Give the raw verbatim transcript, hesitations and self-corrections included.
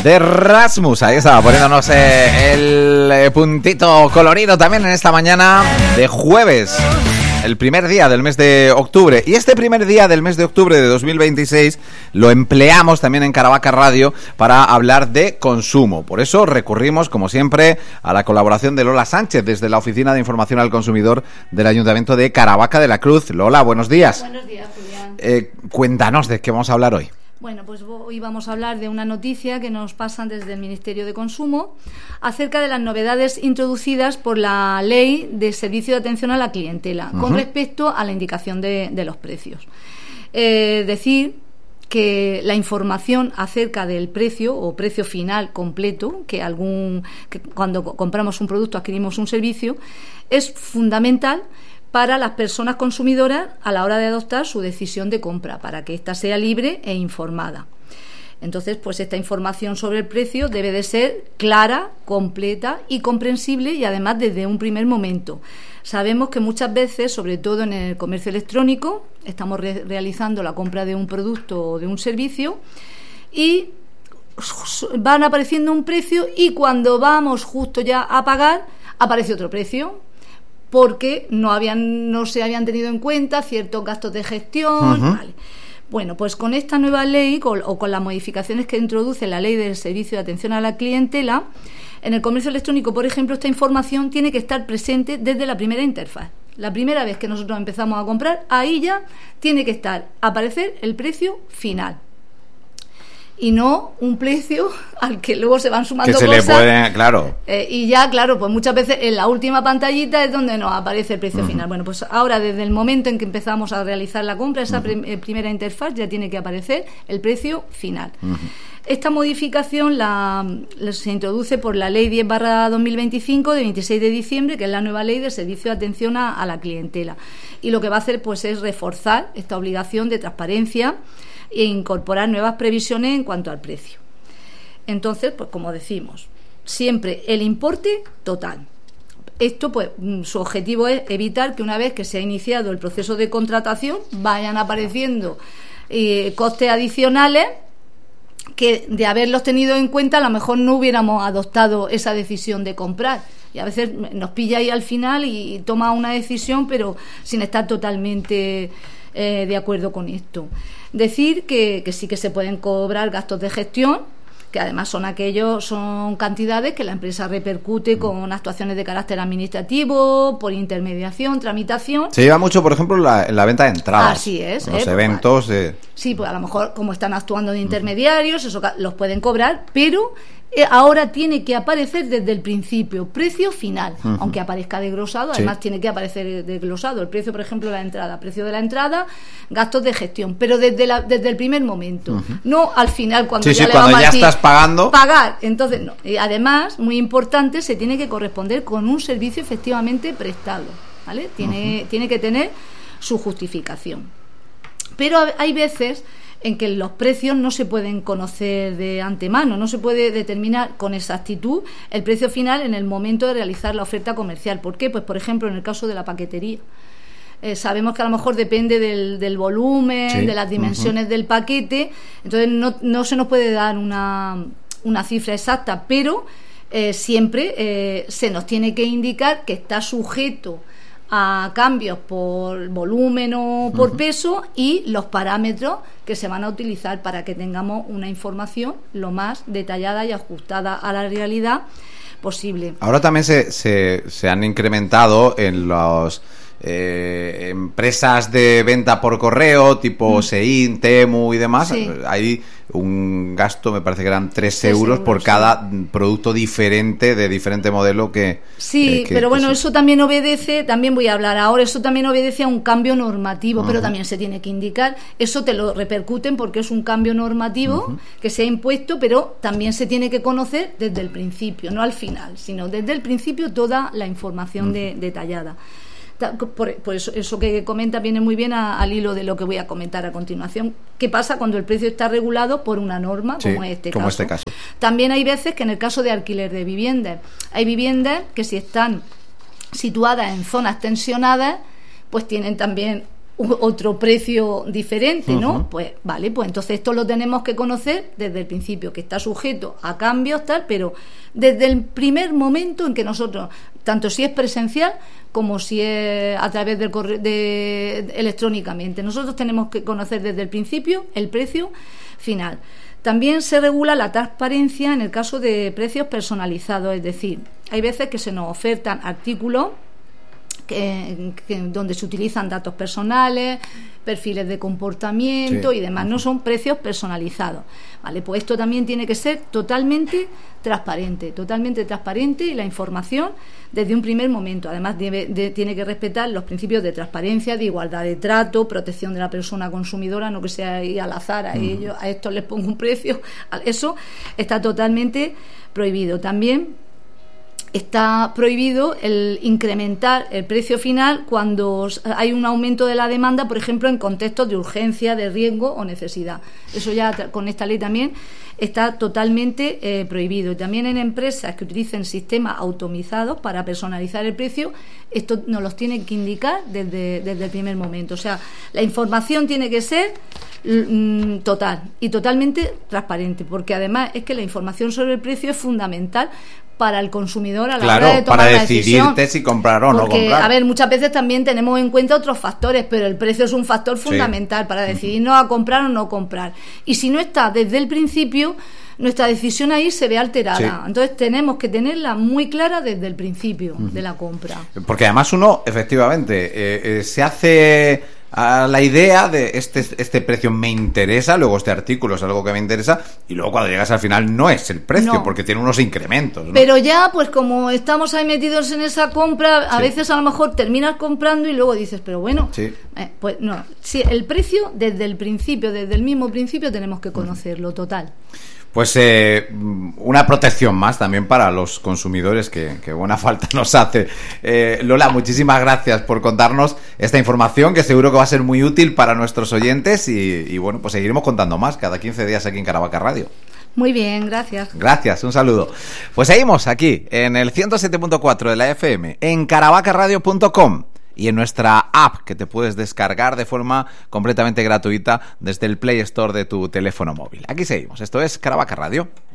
de Rasmus. Ahí estaba poniéndonos eh, el eh, puntito colorido también en esta mañana de jueves, el primer día del mes de octubre. Y este primer día del mes de octubre de dos mil veintiséis lo empleamos también en Caravaca Radio para hablar de consumo. Por eso recurrimos, como siempre, a la colaboración de Lola Sánchez desde la Oficina de Información al Consumidor del Ayuntamiento de Caravaca de la Cruz. Lola, buenos días. Buenos días, Julián. Eh, cuéntanos de qué vamos a hablar hoy. Bueno, pues hoy vamos a hablar de una noticia que nos pasan desde el Ministerio de Consumo acerca de las novedades introducidas por la Ley de Servicio de Atención a la Clientela uh-huh. con respecto a la indicación de, de los precios. Eh, decir que la información acerca del precio o precio final completo, que algún que cuando compramos un producto, adquirimos un servicio, es fundamental para las personas consumidoras a la hora de adoptar su decisión de compra, para que ésta sea libre e informada. Entonces, pues esta información sobre el precio debe de ser clara, completa y comprensible, y además desde un primer momento. Sabemos que muchas veces, sobre todo en el comercio electrónico, estamos re- realizando la compra de un producto o de un servicio y van apareciendo un precio, y cuando vamos justo ya a pagar aparece otro precio, porque no habían no se habían tenido en cuenta ciertos gastos de gestión. Uh-huh. Vale. Bueno, pues con esta nueva ley con, o con las modificaciones que introduce la Ley del Servicio de Atención a la Clientela, en el comercio electrónico, por ejemplo, esta información tiene que estar presente desde la primera interfaz. La primera vez que nosotros empezamos a comprar, ahí ya tiene que estar, aparecer el precio final. Y no un precio al que luego se van sumando que se cosas. Le puede, claro. Eh, y ya, claro, pues muchas veces en la última pantallita es donde nos aparece el precio uh-huh. final. Bueno, pues ahora desde el momento en que empezamos a realizar la compra, esa uh-huh. pre- primera interfaz ya tiene que aparecer el precio final. Uh-huh. Esta modificación la, la, se introduce por la Ley diez barra dos mil veinticinco de veintiséis de diciembre, que es la nueva Ley de Servicio de Atención a, a la Clientela. Y lo que va a hacer pues es reforzar esta obligación de transparencia e incorporar nuevas previsiones en cuanto al precio. Entonces, pues como decimos, siempre el importe total. Esto, pues, su objetivo es evitar que una vez que se ha iniciado el proceso de contratación vayan apareciendo eh, costes adicionales que, de haberlos tenido en cuenta, a lo mejor no hubiéramos adoptado esa decisión de comprar. Y a veces nos pilla ahí al final y toma una decisión, pero sin estar totalmente eh, de acuerdo con esto. Decir que, que sí que se pueden cobrar gastos de gestión, que además son aquellos, son cantidades que la empresa repercute con actuaciones de carácter administrativo, por intermediación, tramitación. Se lleva mucho, por ejemplo, la, en la venta de entradas. Así es. Los eh, eventos. Pues, de... Sí, pues a lo mejor como están actuando de intermediarios, eso los pueden cobrar, pero eh, ahora tiene que aparecer desde el principio, precio final, uh-huh. aunque aparezca desglosado, además sí. tiene que aparecer desglosado el precio, por ejemplo, de la entrada, precio de la entrada, gastos de gestión, pero desde, la, desde el primer momento, uh-huh. no al final cuando sí, ya sí, le cuando vamos ya a decir, estás pagando. Pagar, entonces no. Y además, muy importante, se tiene que corresponder con un servicio efectivamente prestado, ¿vale? Tiene, uh-huh. tiene que tener su justificación. Pero hay veces en que los precios no se pueden conocer de antemano, no se puede determinar con exactitud el precio final en el momento de realizar la oferta comercial. ¿Por qué? Pues, por ejemplo, en el caso de la paquetería. Eh, sabemos que a lo mejor depende del, del volumen, sí. de las dimensiones uh-huh. del paquete, entonces no, no se nos puede dar una, una cifra exacta, pero eh, siempre eh, se nos tiene que indicar que está sujeto a cambios por volumen o por uh-huh. peso, y los parámetros que se van a utilizar para que tengamos una información lo más detallada y ajustada a la realidad posible. Ahora también se, se, se han incrementado en los eh, empresas de venta por correo tipo mm. Shein, Temu y demás. Sí. Hay un gasto, me parece que eran tres euros por cada sí. producto diferente, de diferente modelo que... Sí, eh, que, pero bueno, que eso también obedece, también voy a hablar ahora, eso también obedece a un cambio normativo, uh-huh. pero también se tiene que indicar, eso te lo repercuten porque es un cambio normativo uh-huh. que se ha impuesto, pero también se tiene que conocer desde el principio, no al final, sino desde el principio toda la información uh-huh. de, detallada. Por, por eso, eso que comenta viene muy bien a, al hilo de lo que voy a comentar a continuación. ¿Qué pasa cuando el precio está regulado por una norma, sí, como, este, como caso? este caso? También hay veces que en el caso de alquiler de viviendas, hay viviendas que si están situadas en zonas tensionadas, pues tienen también otro precio diferente, ¿no? Uh-huh. Pues vale, pues entonces esto lo tenemos que conocer desde el principio, que está sujeto a cambios, tal, pero desde el primer momento en que nosotros, tanto si es presencial como si es a través del correo, de, electrónicamente, nosotros tenemos que conocer desde el principio el precio final. También se regula la transparencia en el caso de precios personalizados, es decir, hay veces que se nos ofertan artículos Que, que, donde se utilizan datos personales, perfiles de comportamiento sí. y demás, no son precios personalizados, ¿vale? Pues esto también tiene que ser totalmente transparente, totalmente transparente y la información desde un primer momento. Además debe, de, tiene que respetar los principios de transparencia, de igualdad de trato, protección de la persona consumidora, no que sea ahí al azar, a mm. ellos, a estos les pongo un precio, eso está totalmente prohibido. También está prohibido el incrementar el precio final cuando hay un aumento de la demanda, por ejemplo, en contextos de urgencia, de riesgo o necesidad. Eso ya con esta ley también está totalmente eh, prohibido. Y también en empresas que utilicen sistemas automatizados para personalizar el precio, esto nos los tienen que indicar desde, desde el primer momento. O sea, la información tiene que ser mm, total y totalmente transparente, porque además es que la información sobre el precio es fundamental para el consumidor a la claro, hora de tomar para la decisión. decidirte si comprar o porque, no comprar. A ver, muchas veces también tenemos en cuenta otros factores, pero el precio es un factor fundamental sí. para decidirnos a comprar o no comprar. Y si no está desde el principio, nuestra decisión ahí se ve alterada. Sí. Entonces tenemos que tenerla muy clara desde el principio uh-huh. de la compra. Porque además uno, efectivamente, eh, eh, se hace a la idea de este, este precio me interesa, luego este artículo es algo que me interesa, y luego cuando llegas al final no es el precio, no. porque tiene unos incrementos, ¿no? Pero ya, pues como estamos ahí metidos en esa compra, a sí. veces a lo mejor terminas comprando y luego dices, pero bueno, sí. eh, pues no, sí, el precio desde el principio, desde el mismo principio tenemos que conocerlo, total. Pues eh, una protección más también para los consumidores que, que buena falta nos hace. Eh, Lola, muchísimas gracias por contarnos esta información que seguro que va a ser muy útil para nuestros oyentes y, y bueno, pues seguiremos contando más cada quince días aquí en Caravaca Radio. Muy bien, gracias. Gracias, un saludo. Pues seguimos aquí en el ciento siete punto cuatro de la F M, en caravaca radio punto com. Y en nuestra app que te puedes descargar de forma completamente gratuita desde el Play Store de tu teléfono móvil. Aquí seguimos. Esto es Caravaca Radio.